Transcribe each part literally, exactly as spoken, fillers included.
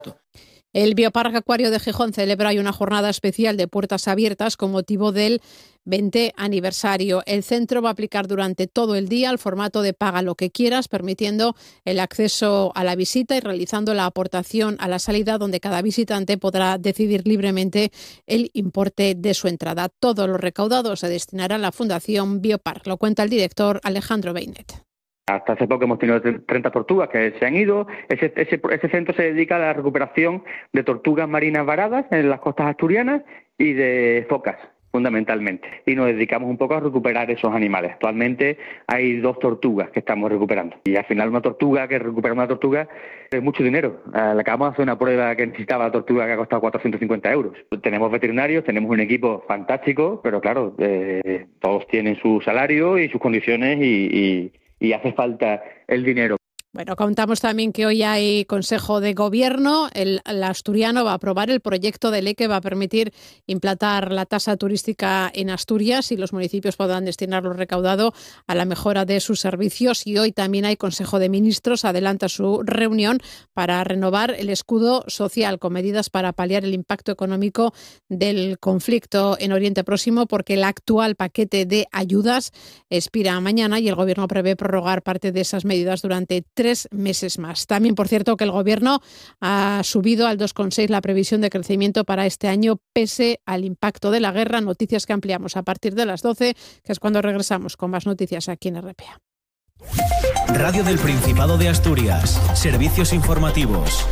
El Bioparque Acuario de Gijón celebra hoy una jornada especial de puertas abiertas con motivo del veinte aniversario. El centro va a aplicar durante todo el día el formato de paga lo que quieras, permitiendo el acceso a la visita y realizando la aportación a la salida, donde cada visitante podrá decidir libremente el importe de su entrada. Todo lo recaudado se destinará a la Fundación Bioparque. Lo cuenta el director Alejandro Beinet. Hasta hace poco hemos tenido treinta tortugas que se han ido. Ese, ese, ese centro se dedica a la recuperación de tortugas marinas varadas en las costas asturianas y de focas, fundamentalmente. Y nos dedicamos un poco a recuperar esos animales. Actualmente hay dos tortugas que estamos recuperando. Y al final una tortuga, que recupera una tortuga, es mucho dinero. Uh, le acabamos de hacer una prueba que necesitaba la tortuga que ha costado cuatrocientos cincuenta euros. Tenemos veterinarios, tenemos un equipo fantástico, pero claro, eh, todos tienen su salario y sus condiciones y... y y hace falta el dinero. Bueno, contamos también que hoy hay Consejo de Gobierno. El, el asturiano va a aprobar el proyecto de ley que va a permitir implantar la tasa turística en Asturias y los municipios podrán destinar lo recaudado a la mejora de sus servicios. Y hoy también hay Consejo de Ministros. Adelanta su reunión para renovar el escudo social con medidas para paliar el impacto económico del conflicto en Oriente Próximo, porque el actual paquete de ayudas expira mañana y el Gobierno prevé prorrogar parte de esas medidas durante tres meses más. También, por cierto, que el Gobierno ha subido al dos coma seis la previsión de crecimiento para este año pese al impacto de la guerra. Noticias que ampliamos a partir de las doce, que es cuando regresamos con más noticias aquí en R P A. Radio del Principado de Asturias. Servicios informativos.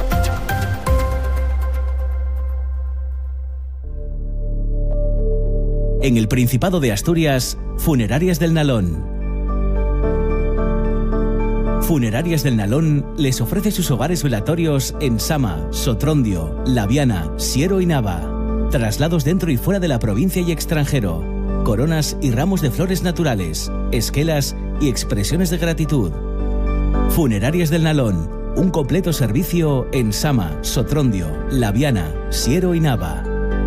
En el Principado de Asturias, Funerarias del Nalón. Funerarias del Nalón les ofrece sus hogares velatorios en Sama, Sotrondio, Laviana, Siero y Nava. Traslados dentro y fuera de la provincia y extranjero. Coronas y ramos de flores naturales, esquelas y expresiones de gratitud. Funerarias del Nalón, un completo servicio en Sama, Sotrondio, Laviana, Siero y Nava.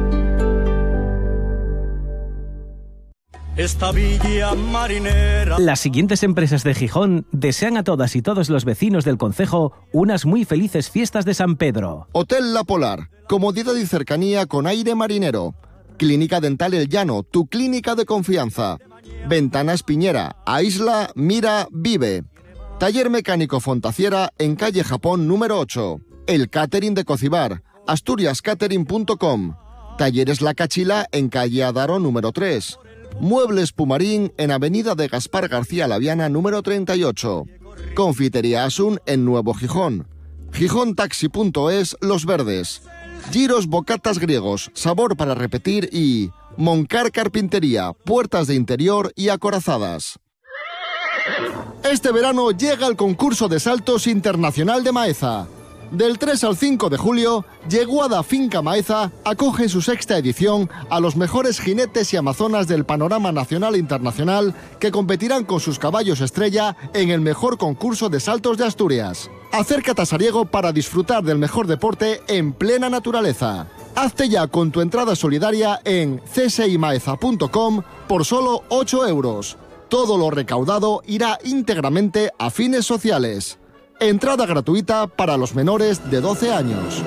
Esta villa marinera. Las siguientes empresas de Gijón desean a todas y todos los vecinos del concejo unas muy felices fiestas de San Pedro. Hotel La Polar, comodidad y cercanía con aire marinero. Clínica Dental El Llano, tu clínica de confianza. Ventanas Piñera, aísla, mira, vive. Taller mecánico Fontaciera en calle Japón número ocho. El catering de Cocibar, asturias catering punto com. Talleres La Cachila en calle Adaro número tres. Muebles Pumarín en avenida de Gaspar García Laviana número treinta y ocho. Confitería Asun en Nuevo Gijón. Gijón-taxi punto es Los Verdes. Giros Bocatas Griegos, sabor para repetir y Moncar Carpintería, puertas de interior y acorazadas. Este verano llega el concurso de saltos internacional de Maeza. Del tres al cinco de julio, Yeguada Finca Maeza acoge en su sexta edición a los mejores jinetes y amazonas del panorama nacional e internacional que competirán con sus caballos estrella en el mejor concurso de saltos de Asturias. Acércate a Sariego para disfrutar del mejor deporte en plena naturaleza. Hazte ya con tu entrada solidaria en c s i maeza punto com por solo ocho euros. Todo lo recaudado irá íntegramente a fines sociales. Entrada gratuita para los menores de doce años.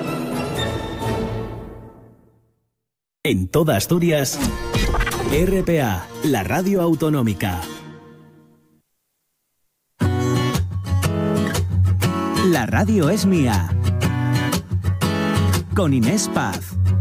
En toda Asturias, R P A, la radio autonómica. La radio es mía. Con Inés Paz.